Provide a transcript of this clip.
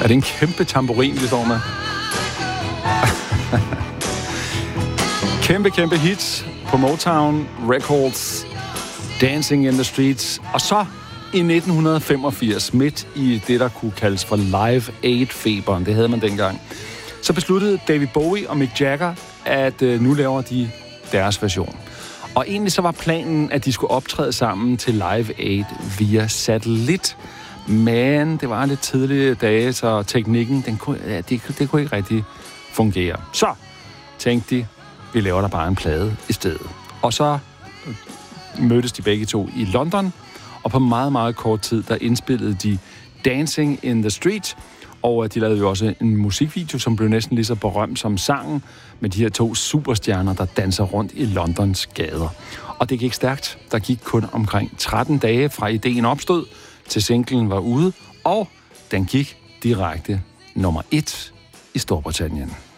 Er det en kæmpe tamburin, vi står med? Kæmpe hits på Motown Records, Dancing in the Streets. Og så i 1985, midt i det, der kunne kaldes for Live Aid-feberen, det havde man dengang, så besluttede David Bowie og Mick Jagger, at nu laver de deres version. Og egentlig så var planen, at de skulle optræde sammen til Live Aid via satellit. Men det var lidt tidlige dage, så teknikken, det kunne ikke rigtig fungere. Så tænkte de, vi laver der bare en plade i stedet. Og så mødtes de begge to i London, og på meget, meget kort tid, der indspillede de Dancing in the Street, og de lavede jo også en musikvideo, som blev næsten lige så berømt som sangen, med de her to superstjerner, der danser rundt i Londons gader. Og det gik stærkt. Der gik kun omkring 13 dage fra ideen opstod, til singlen var ude, og den gik direkte nummer 1 i Storbritannien.